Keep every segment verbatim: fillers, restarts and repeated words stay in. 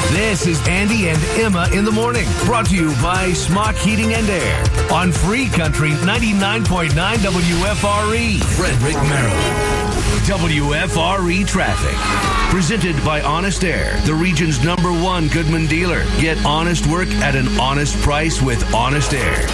This is Andy and Emma in the morning, brought to you by Smock Heating and Air on Free Country ninety-nine point nine W F R E, Frederick, Maryland. W F R E traffic. Presented by Honest Air, the region's number one Goodman dealer. Get honest work at an honest price with Honest Air.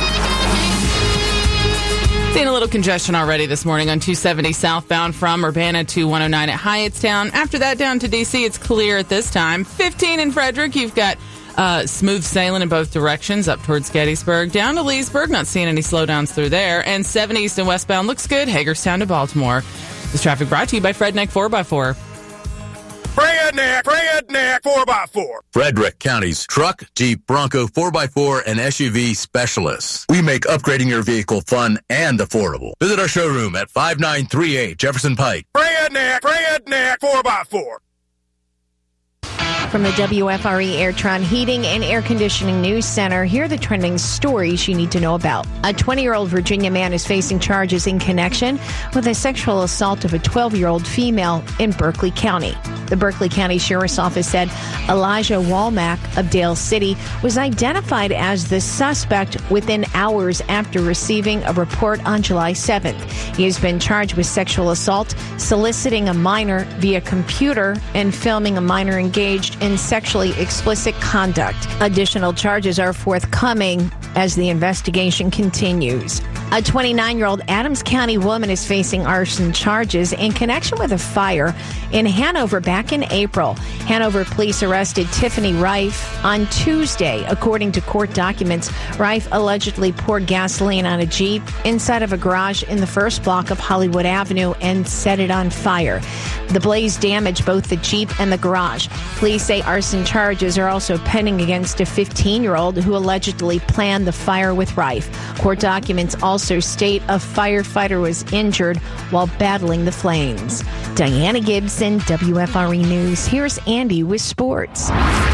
Seeing a little congestion already this morning on two seventy southbound from Urbana to one oh nine at Hyattstown. After that, down to D C, it's clear at this time. fifteen in Frederick, you've got uh, smooth sailing in both directions up towards Gettysburg. Down to Leesburg, not seeing any slowdowns through there. And seven east and westbound looks good. Hagerstown to Baltimore. This traffic brought to you by Fredneck four by four. Fredneck, Fredneck four by four. Frederick County's truck, Jeep, Bronco, four by four, and S U V specialists. We make upgrading your vehicle fun and affordable. Visit our showroom at five nine three eight Jefferson Pike. Fredneck, Fredneck four by four. From the W F R E Airtron Heating and Air Conditioning News Center, here are the trending stories you need to know about. A twenty-year-old Virginia man is facing charges in connection with a sexual assault of a twelve-year-old female in Berkeley County. The Berkeley County Sheriff's Office said Elijah Walmack of Dale City was identified as the suspect within hours after receiving a report on July seventh. He has been charged with sexual assault, soliciting a minor via computer, and filming a minor engaged in sexually explicit conduct. Additional charges are forthcoming as the investigation continues. A twenty-nine-year-old Adams County woman is facing arson charges in connection with a fire in Hanover back in April. Hanover police arrested Tiffany Rife on Tuesday. According to court documents, Rife allegedly poured gasoline on a Jeep inside of a garage in the first block of Hollywood Avenue and set it on fire. The blaze damaged both the Jeep and the garage. Police say arson charges are also pending against a fifteen-year-old who allegedly planned the fire with Rife. Court documents also state a firefighter was injured while battling the flames. Diana Gibson, W F R E News. Here's Andy with sports.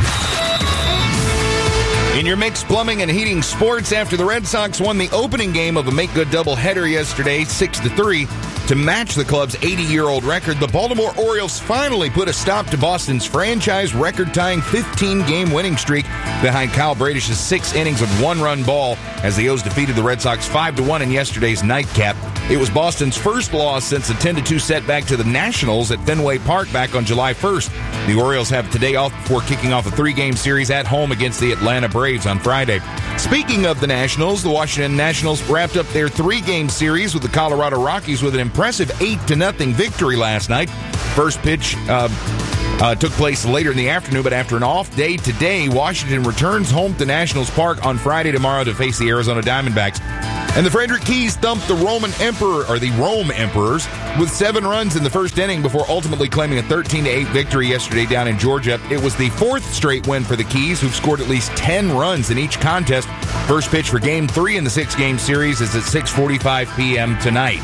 In your mixed plumbing and heating sports, after the Red Sox won the opening game of a make-good doubleheader yesterday, six to three, to match the club's eighty-year-old record, the Baltimore Orioles finally put a stop to Boston's franchise record-tying fifteen-game winning streak behind Kyle Bradish's six innings of one-run ball as the O's defeated the Red Sox five to one in yesterday's nightcap. It was Boston's first loss since a ten to two setback to the Nationals at Fenway Park back on July first. The Orioles have today off before kicking off a three-game series at home against the Atlanta Braves on Friday. Speaking of the Nationals, the Washington Nationals wrapped up their three-game series with the Colorado Rockies with an impressive eight to nothing victory last night. First pitch uh, uh, took place later in the afternoon, but after an off day today, Washington returns home to Nationals Park on Friday tomorrow to face the Arizona Diamondbacks. And the Frederick Keys thumped the Roman Emperor, or the Rome Emperors, with seven runs in the first inning before ultimately claiming a thirteen to eight victory yesterday down in Georgia. It was the fourth straight win for the Keys, who've scored at least ten runs in each contest. First pitch for Game three in the six-game series is at six forty-five p.m. tonight.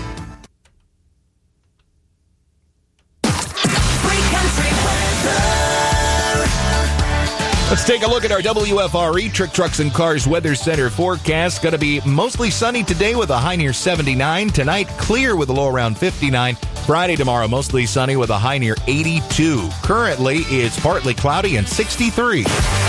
Let's take a look at our W F R E Trick Trucks and Cars Weather Center forecast. Going to be mostly sunny today with a high near seventy-nine. Tonight, clear with a low around fifty-nine. Friday tomorrow, mostly sunny with a high near eighty-two. Currently, it's partly cloudy and sixty-three.